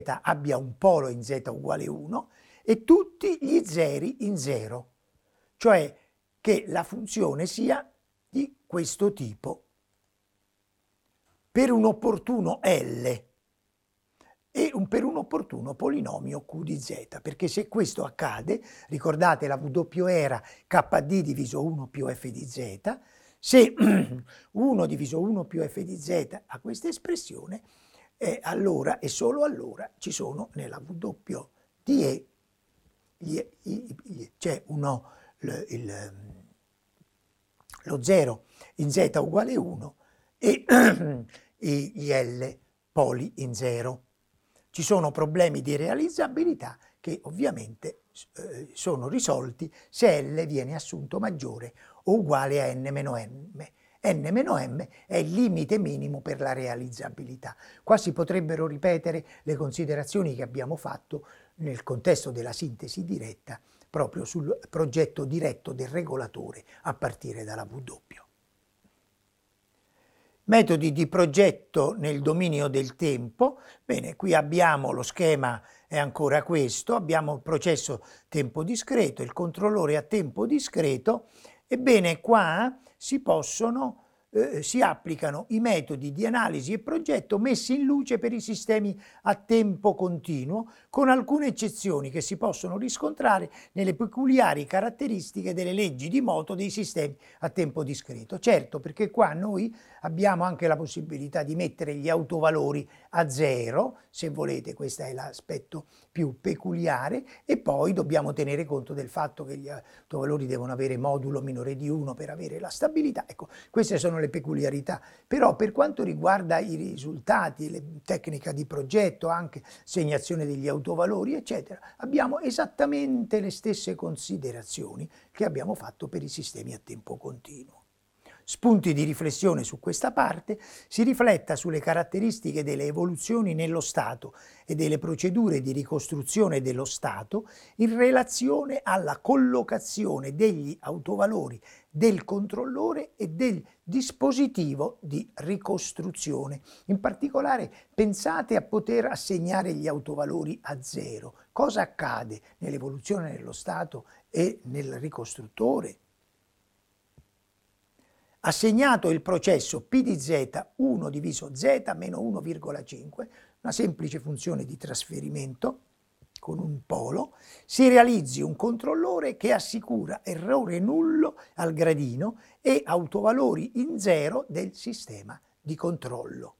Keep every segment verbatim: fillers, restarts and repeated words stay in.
abbia un polo in z uguale uno e tutti gli zeri in zero, cioè che la funzione sia di questo tipo per un opportuno L e un, per un opportuno polinomio Q di z, perché se questo accade, ricordate la W era K D diviso uno più F di z, se uno diviso uno più F di z ha questa espressione, eh, allora e solo allora ci sono nella W di E gli, gli, gli, c'è uno, il, il, lo zero in z uguale uno e gli L poli in zero. Ci sono problemi di realizzabilità che ovviamente eh, sono risolti se L viene assunto maggiore o uguale a n meno m. n meno m è il limite minimo per la realizzabilità. Qua si potrebbero ripetere le considerazioni che abbiamo fatto nel contesto della sintesi diretta proprio sul progetto diretto del regolatore a partire dalla W. Metodi di progetto nel dominio del tempo. Bene, qui abbiamo lo schema, è ancora questo, abbiamo il processo tempo discreto, il controllore a tempo discreto. Ebbene, qua si possono, eh, si applicano i metodi di analisi e progetto messi in luce per i sistemi a tempo continuo, con alcune eccezioni che si possono riscontrare nelle peculiari caratteristiche delle leggi di moto dei sistemi a tempo discreto. Certo, perché qua noi abbiamo anche la possibilità di mettere gli autovalori a zero, se volete, questo è l'aspetto più peculiare, e poi dobbiamo tenere conto del fatto che gli autovalori devono avere modulo minore di uno per avere la stabilità. Ecco, queste sono le peculiarità. Però per quanto riguarda i risultati, le tecniche di progetto, anche segnazione degli autovalori, eccetera, abbiamo esattamente le stesse considerazioni che abbiamo fatto per i sistemi a tempo continuo. Spunti di riflessione su questa parte: si rifletta sulle caratteristiche delle evoluzioni nello stato e delle procedure di ricostruzione dello stato in relazione alla collocazione degli autovalori del controllore e del dispositivo di ricostruzione. In particolare, pensate a poter assegnare gli autovalori a zero. Cosa accade nell'evoluzione nello stato e nel ricostruttore? Assegnato il processo P di z uno diviso z meno uno virgola cinque, una semplice funzione di trasferimento con un polo, si realizzi un controllore che assicura errore nullo al gradino e autovalori in zero del sistema di controllo.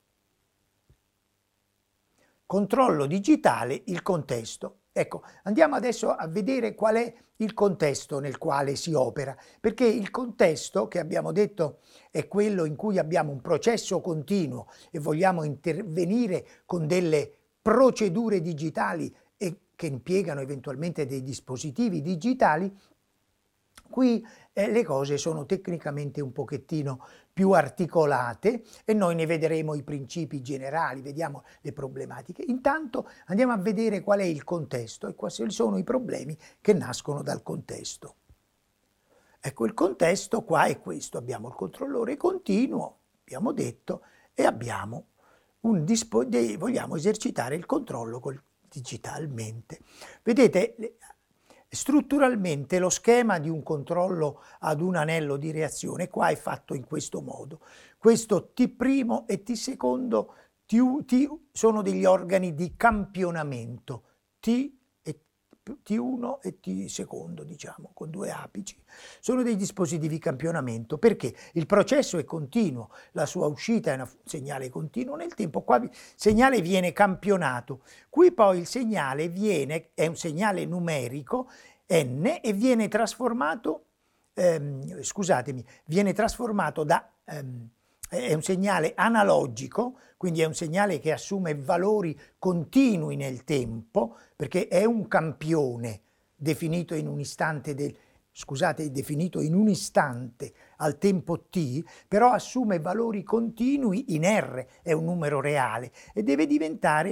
Controllo digitale, il contesto. Ecco, andiamo adesso a vedere qual è il contesto nel quale si opera, perché il contesto, che abbiamo detto è quello in cui abbiamo un processo continuo e vogliamo intervenire con delle procedure digitali e che impiegano eventualmente dei dispositivi digitali. Qui eh, le cose sono tecnicamente un pochettino più articolate e noi ne vedremo i principi generali, vediamo le problematiche. Intanto andiamo a vedere qual è il contesto e quali sono i problemi che nascono dal contesto. Ecco, il contesto qua è questo: abbiamo il controllore continuo, abbiamo detto, e abbiamo un dispo- vogliamo esercitare il controllo col, digitalmente. Vedete, strutturalmente lo schema di un controllo ad un anello di reazione qua è fatto in questo modo. Questo T primo e T secondo T, T sono degli organi di campionamento, T e T uno e T secondo, diciamo, con due apici. Sono dei dispositivi di campionamento perché il processo è continuo, la sua uscita è un segnale continuo nel tempo, qua il segnale viene campionato, qui poi il segnale viene, è un segnale numerico, n, e viene trasformato, ehm, scusatemi, viene trasformato da, ehm, è un segnale analogico, quindi è un segnale che assume valori continui nel tempo, perché è un campione definito in un istante del, scusate, definito in un istante al tempo t, però assume valori continui in R, è un numero reale, e deve diventare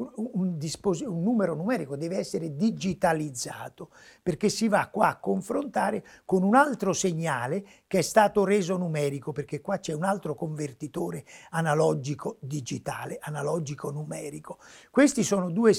un, un dispos- un numero numerico deve essere digitalizzato, perché si va qua a confrontare con un altro segnale che è stato reso numerico, perché qua c'è un altro convertitore analogico digitale, analogico numerico. Questi sono due